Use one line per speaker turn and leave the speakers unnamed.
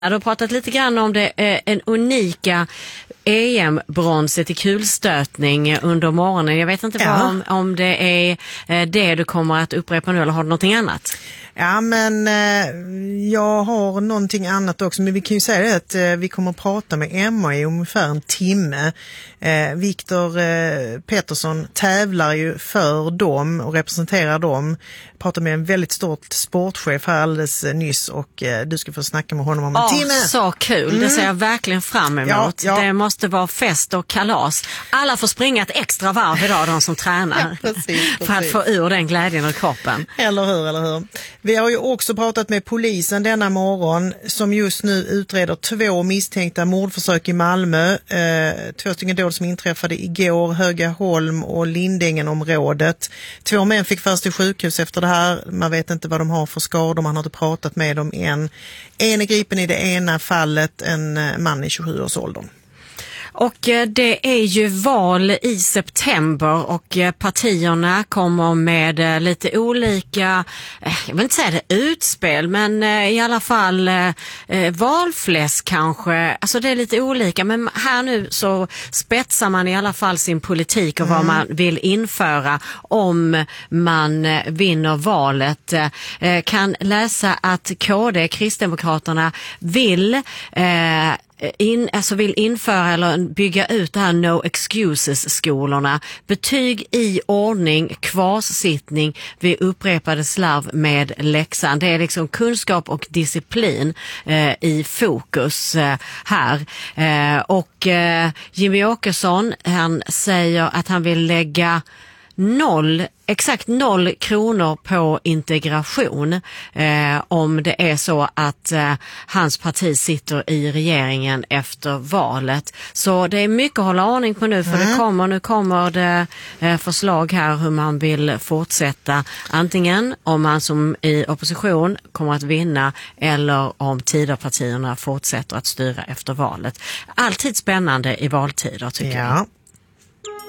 Du har pratat lite grann om det, en unika EM-bronset i kulstötning under morgonen. Jag vet inte om det är det du kommer att upprepa nu eller har du någonting annat?
Ja, men jag har någonting annat också, men vi kan ju säga det att vi kommer att prata med Emma i ungefär en timme. Viktor Pettersson tävlar ju för dem och representerar dem. Pratar med en väldigt stort sportchef här alldeles nyss och du ska få snacka med honom om en timme.
Så kul, det ser jag verkligen fram emot.
Ja.
Det måste vara fest och kalas. Alla får springa ett extra varv idag, de som tränar.
Precis.
För att få ur den glädjen ur kroppen.
Eller hur? Vi har ju också pratat med polisen denna morgon som just nu utreder 2 misstänkta mordförsök i Malmö. 2 stycken dåd som inträffade igår, Högaholm och Lindängenområdet. 2 män fick först till sjukhus efter det här. Man vet inte vad de har för skador, man har inte pratat med dem än. En är gripen i det ena fallet, en man i 27-årsåldern.
Och det är ju val i september och partierna kommer med lite olika, jag vill inte säga det utspel, men i alla fall valfläsk kanske. Alltså det är lite olika, men här nu så spetsar man i alla fall sin politik och vad man vill införa om man vinner valet. Kan läsa att KD, Kristdemokraterna, vill införa eller bygga ut det här no excuses-skolorna. Betyg i ordning, kvarsittning vid upprepade slarv med läxan. Det är liksom kunskap och disciplin i fokus här. Och Jimmy Åkesson, han säger att han vill lägga exakt 0 kronor på integration om det är så att hans parti sitter i regeringen efter valet. Så det är mycket att hålla ordning på nu, för nu kommer det förslag här hur man vill fortsätta, antingen om man som i opposition kommer att vinna eller om Tidöpartierna fortsätter att styra efter valet. Alltid spännande i valtider tycker jag.